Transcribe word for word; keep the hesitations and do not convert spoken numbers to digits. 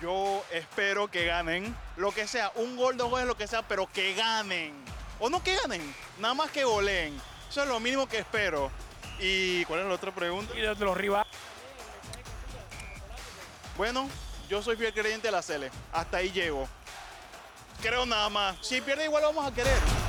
Yo espero que ganen, lo que sea, un gol, dos goles, lo que sea, pero que ganen. O no que ganen, nada más que goleen. Eso es lo mínimo que espero. ¿Y cuál es la otra pregunta? Y de los rivales. Bueno, yo soy fiel creyente de la Sele. Hasta ahí llego. Creo nada más. Si pierde igual vamos a querer.